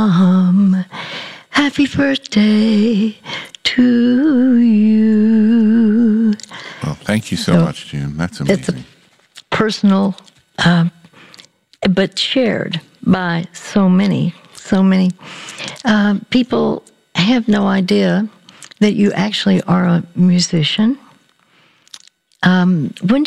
Happy birthday to you. Well, thank you so much, June. That's amazing. It's a personal, but shared by so many. People have no idea that you actually are a musician. When